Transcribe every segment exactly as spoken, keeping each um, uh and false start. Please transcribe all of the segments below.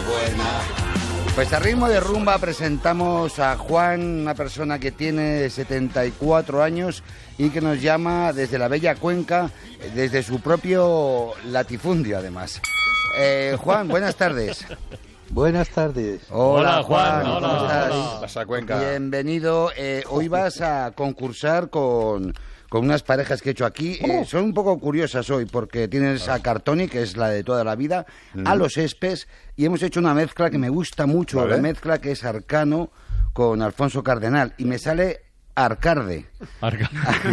buena. Pues a ritmo de rumba presentamos a Juan, una persona que tiene setenta y cuatro años y que nos llama desde la bella Cuenca, desde su propio latifundio además. Eh, Juan, buenas tardes. Buenas tardes. Hola, Juan. Hola, ¿Cómo estás? hola. Pasa, Cuenca. Bienvenido. Eh, hoy vas a concursar con, con unas parejas que he hecho aquí. Eh, son un poco curiosas hoy porque tienes a Cartoni, que es la de toda la vida, mm. a los Espes, y hemos hecho una mezcla que me gusta mucho, ¿vale? La mezcla que es Arcano con Alfonso Cardenal, y me sale Arcarde. Arca...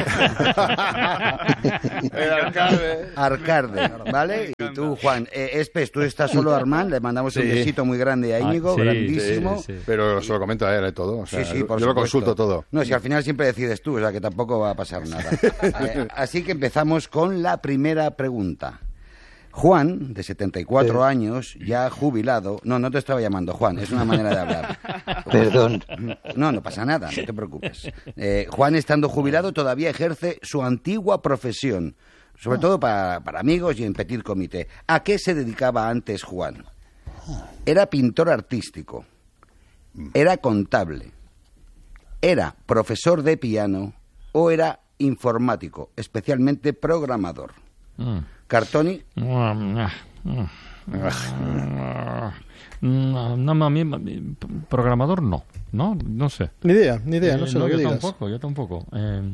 El Arcarde. Arcarde, ¿vale? Y tú, Juan, eh, Espes, tú estás solo, Armand, le mandamos sí. un besito muy grande a Íñigo, ah, sí, grandísimo. Sí, sí. Pero se lo comento a él, ¿eh? Todo. O sea, sí, sí, por yo supuesto. Lo consulto todo. No, si al final siempre decides tú, o sea que tampoco va a pasar nada. Eh, así que empezamos con la primera pregunta. Juan, de setenta y cuatro sí. años, ya jubilado... No, no te estaba llamando Juan, es una manera de hablar. Perdón. No, no pasa nada, no te preocupes. Eh, Juan, estando jubilado, todavía ejerce su antigua profesión, sobre todo para, para amigos y en petit comité. ¿A qué se dedicaba antes Juan? Era pintor artístico, era contable, era profesor de piano o era informático, especialmente programador. Mm. Cartoni. No, no, a mí, programador no, no, no sé. Ni idea, ni idea, no eh, sé no, lo que yo digas. Tampoco, yo tampoco. Eh...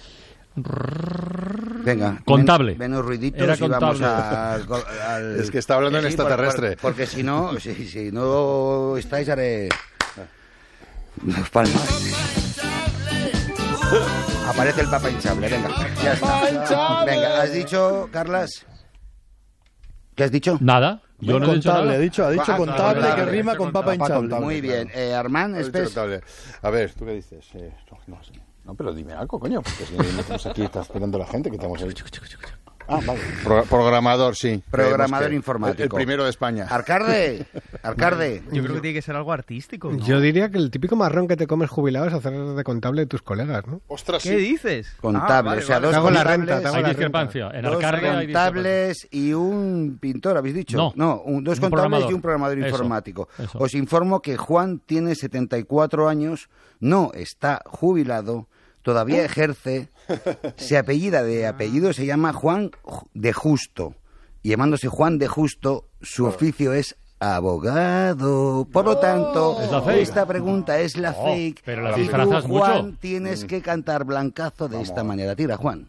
Venga, contable. Menos ruiditos Era y contable. vamos a, al... Es que está hablando en sí, extraterrestre. Por, por, porque si no, si, si no estáis, haré dos palmas. Aparece el papa hinchable, venga, ya está. Venga, ¿has dicho, Carlas? ¿Qué has dicho? Nada. Yo no he dicho nada. Ha dicho, ha dicho ah, contable, contable que rima con papa hinchable. Muy bien. Eh, Armand, Espes. A ver, ¿tú qué dices? Eh, no, no, sé. No, pero dime algo, coño, porque si no estamos aquí, está esperando la gente que estamos ahí. Ah, vale. Pro programador, sí. Programador que informático. El, el primero de España. Arcarde, Arcarde. Yo creo que tiene que ser algo artístico, ¿no? Yo diría que el típico marrón que te comes jubilado es hacer de contable de tus colegas, ¿no? Ostras, ¿qué sí. dices? Contable, ah, vale, o sea, vale. dos hago contables, la renta, te hago hay la discrepancia. Renta. En dos Arcarde hay contables y un pintor, ¿habéis dicho? No, no un, dos un contables programador. y un programador Eso, informático. Eso. Os informo que Juan tiene setenta y cuatro años, no está jubilado, todavía ejerce, se apellida de apellido, se llama Juan de Justo. Y llamándose Juan de Justo, su oficio es abogado. Por lo tanto, esta pregunta es la oh, fake. Pero la y disfrazas tú, Juan, mucho. tienes que cantar Blancazo de Vamos. esta manera. Tira, Juan.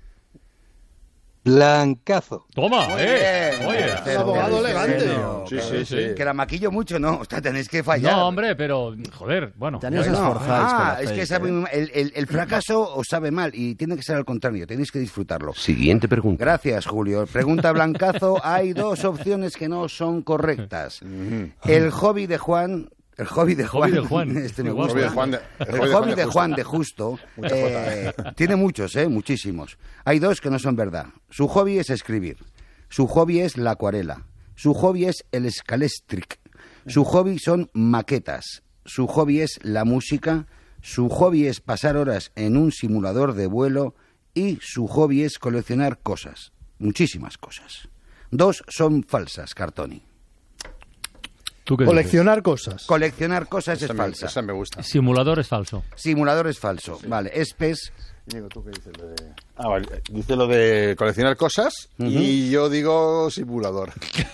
Blancazo. Toma, Muy eh. bien. Oye, es abogado elegante. Sí, sí, sí. Que la maquillo mucho, no. O sea, tenéis que fallar. No, hombre, pero, joder, bueno. Ya no os No, esforzáis con ah, la es fake, que sabe, ¿eh? el, el, el fracaso os sabe mal y tiene que ser al contrario, tenéis que disfrutarlo. Siguiente pregunta. Gracias, Julio. Pregunta Blancazo, hay dos opciones que no son correctas. El hobby de Juan... El hobby de Juan, hobby de Juan. Este me Igual, gusta. el hobby de Juan de, el hobby, el hobby de, de Juan de Justo eh, tiene muchos, eh, muchísimos. Hay dos que no son verdad. Su hobby es escribir. Su hobby es la acuarela. Su hobby es el scalestric. Su hobby son maquetas. Su hobby es la música. Su hobby es pasar horas en un simulador de vuelo. Y su hobby es coleccionar cosas. Muchísimas cosas. Dos son falsas, Cartoni. Coleccionar cosas. Coleccionar cosas esa es me, falsa. Esa me gusta. Simulador es falso. Simulador es falso. Sí. Vale, Espes. Digo, ¿tú qué dices? Lo de... Ah, vale. Dice lo de coleccionar cosas uh-huh. y yo digo simulador.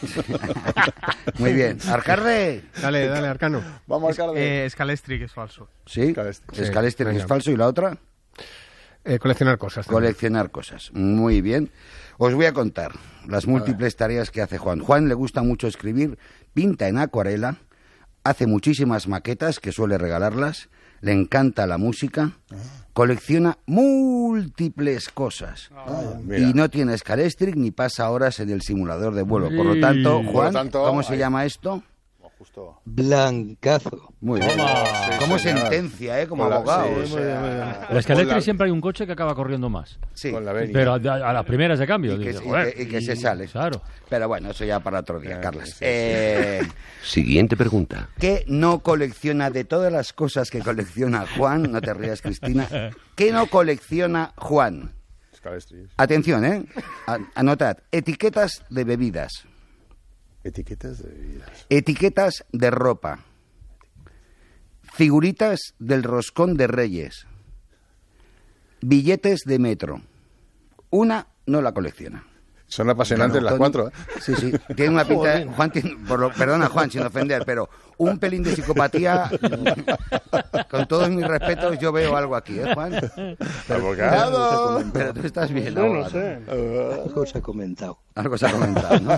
Muy bien. Arcarde. Dale, dale, Arcano. Vamos, Arcarde. Eh, Scalestric es falso. Sí, Scalestric, Scalestric sí. es falso. ¿Y la otra? Eh, coleccionar cosas. También. Coleccionar cosas. Muy bien. Os voy a contar las múltiples tareas que hace Juan. Juan le gusta mucho escribir, pinta en acuarela, hace muchísimas maquetas que suele regalarlas, le encanta la música, colecciona múltiples cosas ah, y no tiene Scalestric ni pasa horas en el simulador de vuelo. Por lo tanto, Juan, Por lo tanto, ¿cómo se ahí. llama esto? Justo. Blancazo. Muy bien. Toma. Como Sí, sentencia, ¿eh? Como Con la- abogado. sí, o muy sea, bien, muy bien. con La Scalestric la- siempre hay un coche que acaba corriendo más. Sí. Con la venia. Pero a, a las primeras de cambio. Y que, dices, y joder, que- y que se sale. Claro. Pero bueno, eso ya para otro día, Eh, Carlos. sí, sí. Eh, Siguiente pregunta. ¿Qué no colecciona de todas las cosas que colecciona Juan? No te rías, Cristina. ¿Qué no colecciona Juan? Scalestric. Atención, ¿eh? A- anotad. Etiquetas de bebidas. Etiquetas de bebidas. Etiquetas de ropa. Figuritas del roscón de Reyes. Billetes de metro. Una no la colecciona. Son apasionantes Claro, las Tony- cuatro, ¿eh? Sí, sí. Tiene una pinta... Juan tiene- por lo- perdona, Juan, sin ofender, pero un pelín de psicopatía... Con todos mis respetos, yo veo algo aquí, ¿eh, Juan? ¡Abogado! Pero tú estás bien, No, no abogado. sé. Algo se ha comentado. Algo se ha comentado, ¿no?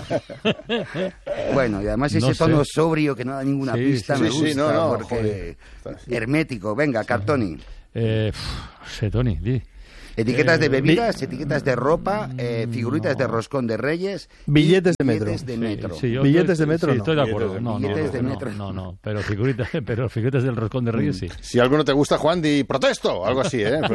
Bueno, y además ese No tono sé. sobrio que no da ninguna Sí, pista sí, me sí, gusta, no, no, porque... joder. Hermético. Venga, Cartoni. Eh, pf, no sé, Tony, di. Etiquetas de Eh, bebidas, etiquetas de ropa, eh, figuritas de roscón de Reyes... y Billetes de metro. Billetes de metro. Sí, yo Billetes estoy- de metro, sí, no. estoy de acuerdo. Billetes de- No, no, billetes no, de no, metro. no, no, pero figuritas, pero figuritas del roscón de Reyes sí. Si algo no te gusta, Juan, di protesto, algo así, ¿eh?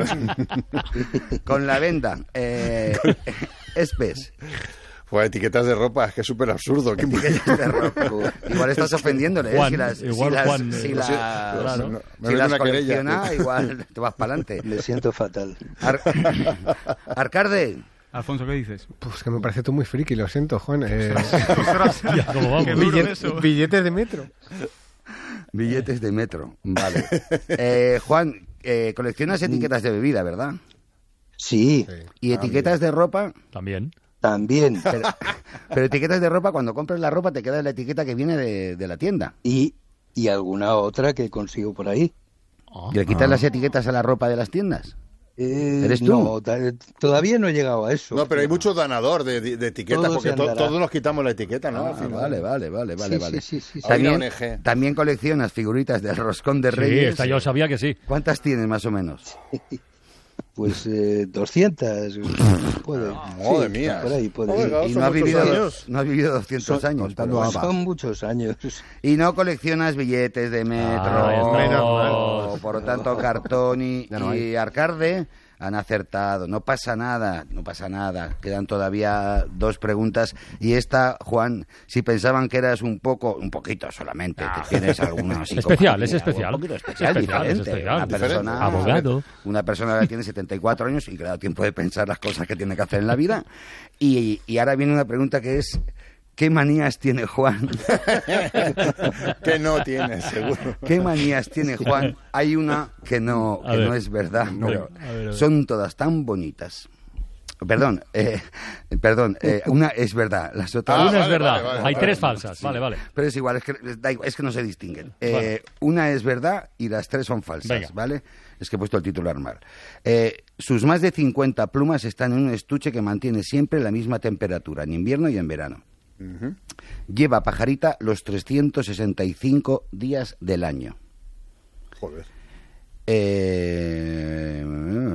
Con la venda. Eh, Espes. Pues etiquetas de ropa, es que es súper absurdo. ¿Qué- Etiquetas de ropa. Igual estás ofendiéndole, ¿eh? Juan, si las, igual si las, Juan, si eh, las, claro. Me si meto las una querella. colecciona, igual te vas para adelante. Me siento fatal. Ar- Arcarde. Alfonso, ¿qué dices? Pues que me parece tú muy friki, lo siento, Juan. Eh, Ostras, Ya, ¿cómo vamos? qué duro billet- eso. billetes de metro. Billetes de metro, vale. Eh, Juan, eh, coleccionas etiquetas de bebida, ¿verdad? Sí, Y etiquetas de ropa, También. también. pero, pero etiquetas de ropa, cuando compras la ropa te queda la etiqueta que viene de, de la tienda. Y, y alguna otra que consigo por ahí. Ah. ¿Y le quitas las etiquetas a la ropa de las tiendas? Eh, ¿Eres tú? No, ta- todavía no he llegado a eso. No, pero hay mucho danador de, de- de etiquetas, Todo porque se to- andará. todos nos quitamos la etiqueta, ¿no? Ah, Al final. vale, vale, vale, vale, Sí, vale. sí, sí, sí, sí. También, Hay una O N G. también coleccionas figuritas del roscón de Sí, Reyes. esta yo sabía que sí. ¿Cuántas tienes más o menos? Pues eh, doscientas. Puede, Madre sí, mía. por ahí puede Oiga, ir. Y son no ha muchos vivido, años. no ha vivido doscientos años. Contando pero- Son muchos años. Y no coleccionas billetes de metro. Ah, menos Por lo tanto, Cartoni Ya no y Arcarde han acertado. No pasa nada, no pasa nada. Quedan todavía dos preguntas. Y esta, Juan, si pensaban que eras un poco, un poquito solamente, que tienes alguna Especial, es psicopatía, especial. Un poquito especial, Es especial, es diferente. especial. Una persona, Diferente. Abogado. Una persona que tiene setenta y cuatro años y que le da tiempo de pensar las cosas que tiene que hacer en la vida. Y, y ahora viene una pregunta que es... ¿Qué manías tiene Juan? Que no tienes, seguro. ¿Qué manías tiene Juan? Hay una que no, A que ver. no es verdad, pero A ver, a ver. son todas tan bonitas. Perdón, eh, perdón, eh, una es verdad, las otras... Ah, Una es vale, verdad. vale, vale, Hay vale. tres falsas. Vale, vale. Pero es igual, es que, da igual, es que no se distinguen. Eh, Vale. Una es verdad y las tres son falsas, Venga. ¿vale? Es que he puesto el titular mal. Eh, sus más de cincuenta plumas están en un estuche que mantiene siempre la misma temperatura, en invierno y en verano. Lleva pajarita los trescientos sesenta y cinco días del año. Joder. Eh,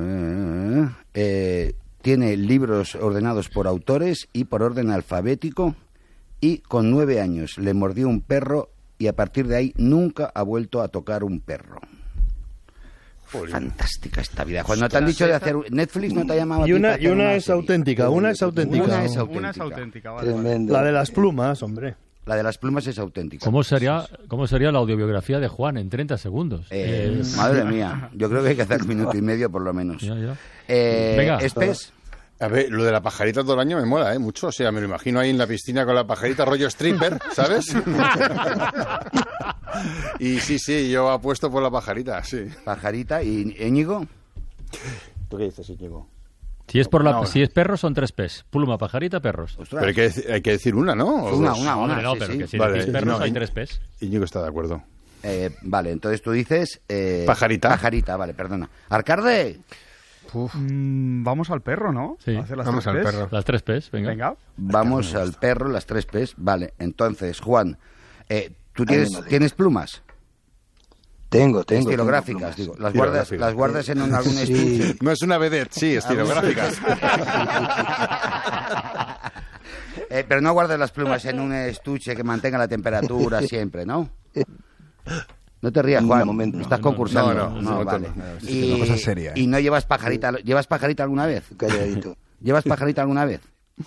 eh, tiene libros ordenados por autores y por orden alfabético, y con nueve años le mordió un perro y a partir de ahí nunca ha vuelto a tocar un perro. Joder. Fantástica esta vida. Cuando te han dicho de hacer... Netflix no te ha llamado a Y ti una, para y hacer una es serie? auténtica, una es auténtica. Una es auténtica. Una es auténtica, vale. vale. Tremendo. La de las plumas, hombre. La de las plumas es auténtica. ¿Cómo sería, ¿Cómo sería la audiobiografía de Juan en treinta segundos? Eh, Eh, madre mía, yo creo que hay que hacer un minuto y medio por lo menos. ya, ya. Eh, Venga. Espes, A ver, lo de la pajarita todo el año me mola, ¿eh? Mucho. O sea, me lo imagino ahí en la piscina con la pajarita rollo stripper, ¿sabes? Y sí, sí, yo apuesto por la pajarita, sí. pajarita y Íñigo. ¿Tú qué dices, Íñigo? Si es por la, No, si es perros son tres P's. Pluma, pajarita, perros. Ostras. Pero hay que, deci- hay que decir una, ¿no? ¿O Una, dos? una, una. Hombre, no, sí, pero sí. que si Vale, decís perros no, hay y- tres P's. Íñigo está de acuerdo. Eh, vale, entonces tú dices... eh, Pajarita. Pajarita, vale, perdona. Arcarde, Mm, vamos al perro, ¿no? Sí. A hacer las Vamos tres al P's. perro. Las tres P's, venga. Venga. vamos al perro, las tres P's. Vale, entonces, Juan, eh, ¿tú tienes, Ándale. tienes plumas? Tengo, tengo. Estilográficas, tengo digo. Las guardas, Estilográficas. las guardas en un- algún Sí. estuche. No es una vedette, sí, estilográficas. Eh, pero no guardas las plumas en un estuche que mantenga la temperatura siempre, ¿no? No te rías, Un Juan. momento. Estás No, no, concursando. no, no, no, vale. no, no, es y, una cosa seria, ¿eh? y no llevas pajarita. ¿Llevas pajarita alguna vez? Calladito. ¿Llevas pajarita alguna vez?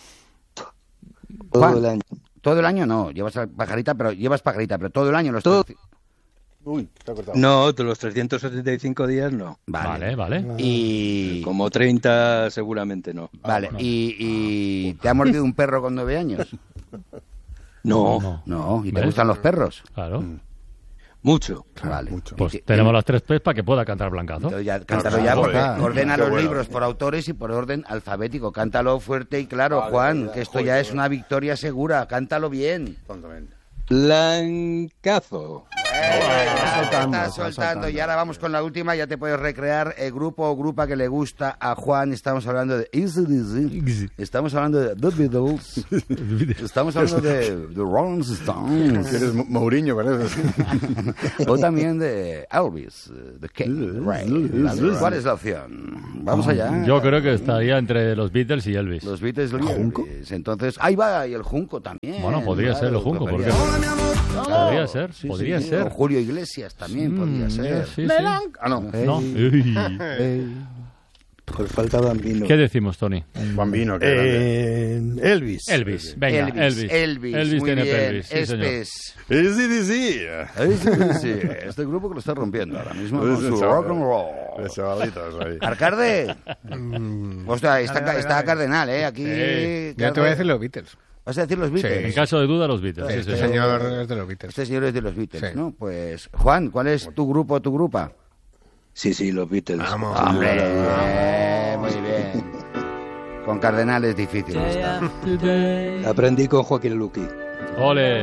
Todo Juan. el año. Todo el año no. Llevas pajarita, pero llevas pajarita, pero todo el año los Todo. tres- Uy, te ha cortado. No, de los trescientos setenta y cinco días no. Vale, vale. Y Como treinta seguramente no. vale. Y, y te ha mordido un perro con nueve años. No, No. No, ¿y te ¿Ves? gustan los perros? Claro. mucho. Vale. mucho. Pues Y que- tenemos las tres P's para que pueda cantar Blancazo. Entonces ya, cántalo No, ya, joder, porque ordena qué los bueno. libros por autores y por orden alfabético. Cántalo fuerte y claro, Vale, Juan, vale, que esto joder, ya es joder. una victoria segura. Cántalo bien. Tontamente. Blancazo. Está soltando, soltando, está soltando. Y ahora vamos con la última. Ya te puedes recrear el grupo o grupa que le gusta a Juan. Estamos hablando de Easy Dizzy. Estamos hablando de The Beatles. Estamos hablando de The Rolling Stones. Eres Mo- Mourinho, pareces. O también de Elvis, eh, The King. Right. ¿Vale? ¿Cuál es la opción? Vamos allá. Yo creo que estaría entre los Beatles y Elvis. Los Beatles, los Elvis. Entonces, ahí va, y el Junco también. Bueno, podría ser el Junco, ¿por qué cogería. no? Podría ser, Sí, podría sí, ser. O Julio Iglesias también podría Mm, ser. sí, sí. Ah, no. No. Uy. Por falta Bambino. ¿Qué decimos, Tony? Bambino, que grande. Eh, Elvis. Elvis, venga, Elvis, Elvis. Elvis, muy tiene bien. pelvis, sí, este señor. es... Easy Dizzy. Sí, este grupo que lo está rompiendo ahora mismo con Es el su chaval. rock and roll. Los chavalitos ahí. Arcarde. Hostia, está, Dale, dale, está dale. Cardenal, ¿eh? Aquí... Sí. Yo te voy a decir los Beatles. ¿Vas a decir los Beatles? En caso de duda, los Beatles. sí, Este sí. señor es de los Beatles. Este señor es de los Beatles, Sí. ¿no? Pues, Juan, ¿cuál es tu grupo o tu grupa? Sí, sí, los Beatles. Vamos. Sin Hombre, lugar a dudas. eh, muy bien. Con Cardenal es difícil esta. Aprendí con Joaquín Luqui. Ole.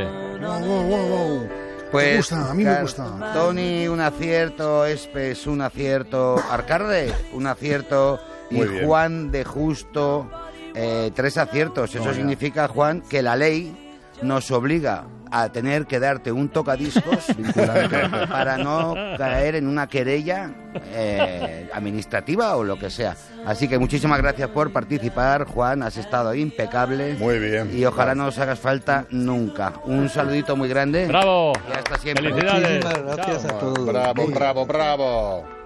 Pues, Me gusta, a mí me Car- gusta. Tony, un acierto. Espes, un acierto. Arcarde, un acierto. Y Muy bien. Juan de Justo, eh, tres aciertos. Eso significa, Juan, que la ley nos obliga a tener que darte un tocadiscos para no caer en una querella eh, administrativa o lo que sea. Así que muchísimas gracias por participar, Juan. Has estado impecable. Muy bien. Y ojalá no os hagas falta nunca. Un saludito muy grande. ¡Bravo! Y hasta siempre. ¡Felicidades! Muchísimas gracias Chao. a todos. Bravo, bravo, bravo.